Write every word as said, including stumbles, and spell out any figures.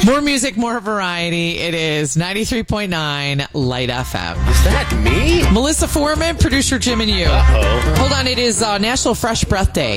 More music, more variety. It is ninety-three point nine Light F M. Is that me? Melissa Foreman, producer Jim and you. Uh-oh. Hold on, it is uh, National Fresh Breath Day.